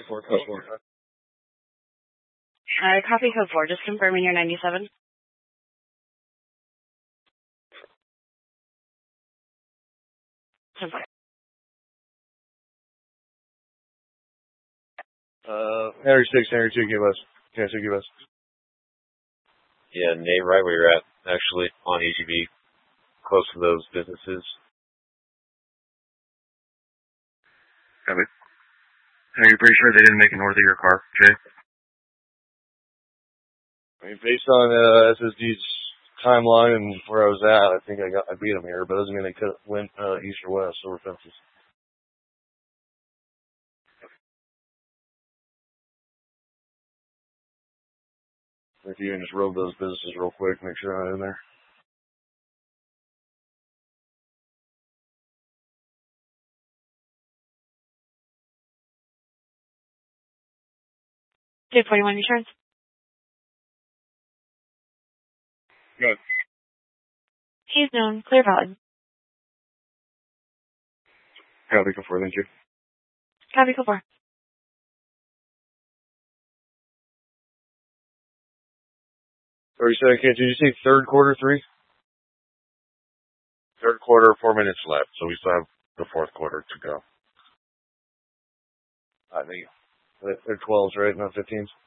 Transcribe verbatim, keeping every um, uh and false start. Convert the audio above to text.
four, code four. Uh, copy code four. Just confirming you're ninety-seven. Uh, Henry six, Henry two, give us. Henry two, give us. Yeah, Nate, right where you're at, actually, on E G B, close to those businesses. Copy. Are you pretty sure they didn't make it north of your car, Jay? I mean, based on uh, S S D's timeline and where I was at, I think I got I beat them here, but it doesn't mean they could went uh, east or west over fences. If you can just robe those businesses real quick, make sure I'm in there. two forty-one insurance. Good. He's known. Clear valid. Copy, go for it, thank you. Copy code four. thirty-seven, did you say third quarter three? Third quarter, four minutes left, so we still have the fourth quarter to go. I think they're twelves, right? Not fifteens?